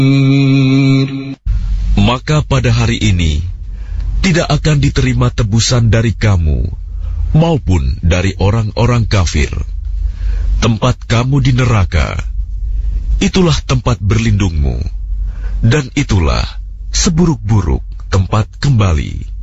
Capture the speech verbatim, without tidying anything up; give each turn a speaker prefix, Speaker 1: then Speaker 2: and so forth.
Speaker 1: Maka pada hari ini tidak akan diterima tebusan dari kamu maupun dari orang-orang kafir. Tempat kamu di neraka, itulah tempat berlindungmu, dan itulah seburuk-buruk tempat kembali.